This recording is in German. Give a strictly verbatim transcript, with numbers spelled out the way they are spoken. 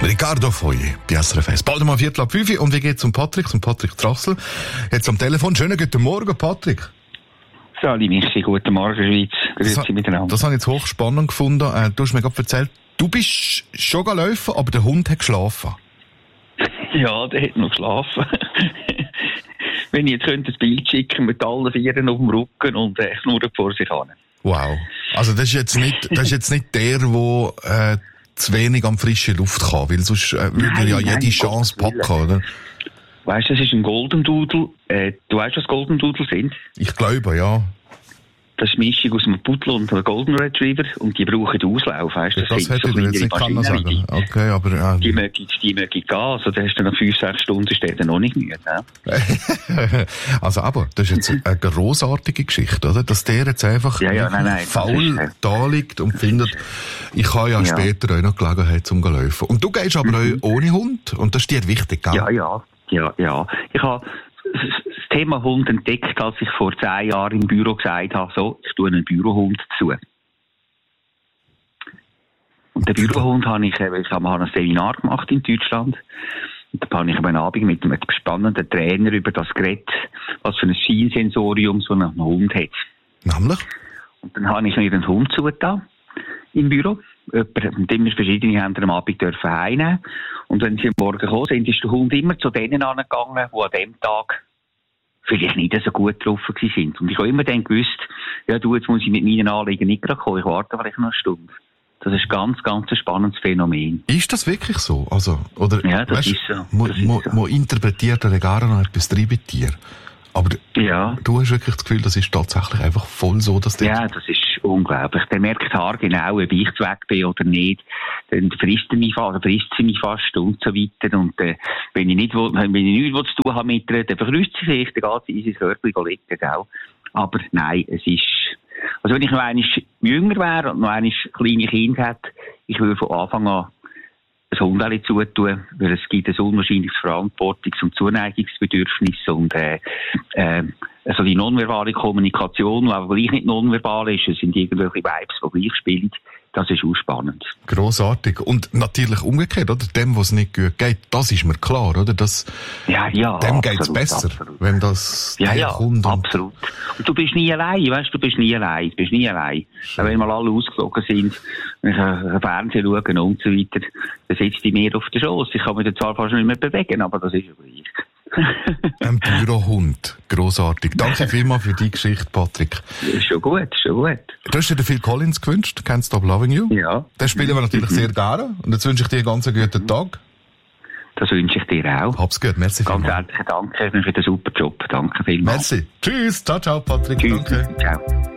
Ricardo Foye, bei S R F eins. Bald mal Viertel ab fünf und wir gehen zum Patrick, zum Patrick Trassel. Jetzt am Telefon. Schönen guten Morgen, Patrick. Sali Michi, guten Morgen, Schweiz. Grüezi miteinander. Das habe ich jetzt hochspannend gefunden. Äh, du hast mir gerade erzählt, du bist schon gelaufen, aber der Hund hat geschlafen. Ja, der hat noch geschlafen. Wenn ich jetzt könnte, ein Bild schicken mit allen Vieren auf dem Rücken und äh, knurren vor sich an. Wow. Also das ist jetzt nicht, das ist jetzt nicht der, der äh, zu wenig an frische Luft kann, weil sonst äh, würde er ja nein, jede Chance packen, oder? Weißt du, das ist ein Golden Doodle. Äh, du weißt, was Golden Doodle sind? Ich glaube, ja. Das ist eine Mischung aus einem Pudel und einem Golden Retriever und die brauchen Auslauf. Weißt, das das hätte so ich dir jetzt nicht können sagen. Okay, aber, äh, die mögen, die mögen gehen. Also, da hast du nach fünf, sechs Stunden steht er noch nicht müde. Ne? Also, aber, das ist jetzt eine grossartige Geschichte, oder? Dass der jetzt einfach ja, ja, nein, nein, faul ist, da liegt und findet, ich habe ja, ja später auch noch Gelegenheit zum Laufen. Und du gehst aber mhm. auch ohne Hund und das ist dir wichtig, gell? Ja, ja, ja, ja. Ich habe das Thema Hund entdeckt, als ich vor zehn Jahren im Büro gesagt habe, so, ich tue einen Bürohund dazu. Und den Bürohund habe ich, ich habe ein Seminar gemacht in Deutschland. Und da habe ich am Abend mit einem spannenden Trainer über das geredet, was für ein Sinnsensorium so ein Hund hat. Nämlich? Und dann habe ich mir einen Hund zugetan im Büro. Und immer verschiedene haben am Abend dürfen heimnehmen. Und wenn sie am Morgen gekommen sind, ist der Hund immer zu denen angegangen, die an dem Tag vielleicht nicht so gut drauf sind. Und ich habe immer dann gewusst, ja du, jetzt muss ich mit meinen Anliegen nicht gerade kommen, ich warte vielleicht noch eine Stunde. Das ist ganz, ganz ein spannendes Phänomen. Ist das wirklich so? Also, oder, ja, das weißt, ist so. Man das ist mo, so. mo interpretiert er gar noch etwas drin bei dir. Aber ja. du hast wirklich das Gefühl, das ist tatsächlich einfach voll so, dass der... Ja, das ist unglaublich. Der merkt haargenau, ob ich zu weg bin oder nicht. Dann frisst er mich fast, frisst sie mich fast und so weiter. Und äh, wenn ich nicht, wenn ich nichts zu tun habe mit ihr, dann vergrüßt sie sich, dann geht sie in sein Körbchen liegen, gell? Aber nein, es ist... Also wenn ich noch einmal jünger wäre und noch einmal kleine Kinder hätte, ich würde von Anfang an ein Hundeli zutun, weil es gibt ein unwahrscheinliches Verantwortungs- und Zuneigungsbedürfnis und äh, äh, also die nonverbale Kommunikation, die aber gleich nicht nonverbal ist, es sind irgendwelche Vibes, die gleich spielen, das ist auch spannend. Grossartig. Und natürlich umgekehrt, oder? Dem, was nicht gut geht, das ist mir klar, oder? Das, ja, ja. Dem geht's besser, absolut. Wenn das ja, ja, kommt. Und absolut. Und du bist nie allein, weißt du, du bist nie allein, du bist nie allein. Schön. Wenn mal alle ausgeflogen sind, wenn ich einen Fernseher schaue und so weiter, dann sitzt die mir auf der Schoss. Ich kann mich dann zwar fast nicht mehr bewegen, aber das ist ja gleich. Ein Bürohund. Grossartig. Danke vielmals für die Geschichte, Patrick. Ist schon gut, ist schon gut. Du hast dir den Phil Collins gewünscht, Can't Stop Loving You. Ja. Den spielen wir natürlich mhm. sehr gerne. Und jetzt wünsche ich dir einen ganz guten Tag. Das wünsche ich dir auch. Hab's gut, merci Ganz vielmals. herzlichen Dank für den super Job. Danke vielmals. Merci. Tschüss. Ciao, ciao, Patrick. Tschüss. Danke. Ciao.